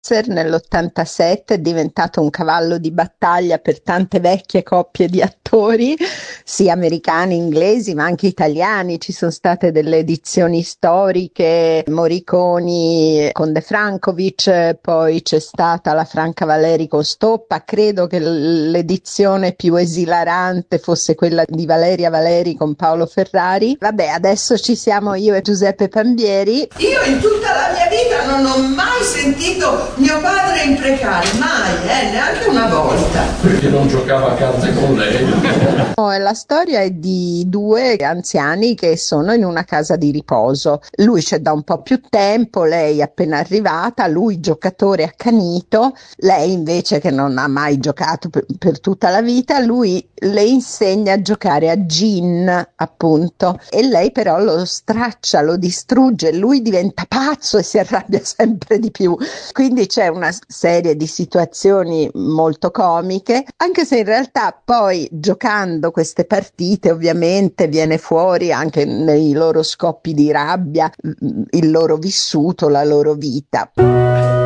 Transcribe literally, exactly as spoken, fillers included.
Nell'ottantasette è diventato un cavallo di battaglia per tante vecchie coppie di attori, sia americani, inglesi, ma anche italiani. Ci sono state delle edizioni storiche, Morricone con De Frankovic, poi c'è stata la Franca Valeri con Stoppa. Credo che l'edizione più esilarante fosse quella di Valeria Valeri con Paolo Ferrari. Vabbè, adesso ci siamo io e Giuseppe Pambieri. Io in tutta la mia vita non ho mai sentito mio padre imprecare, mai, eh, neanche una volta. Perché non giocava a carte con lei? No, la storia è di due anziani che sono in una casa di riposo. Lui c'è da un po' più tempo, lei è appena arrivata, lui giocatore accanito, lei invece che non ha mai giocato per, per tutta la vita, lui le insegna a giocare a gin, appunto, e lei però lo straccia, lo distrugge, lui diventa pazzo e si arrabbia sempre di più. Quindi c'è una serie di situazioni molto comiche, anche se in realtà poi giocando queste partite ovviamente viene fuori anche nei loro scoppi di rabbia il loro vissuto, la loro vita.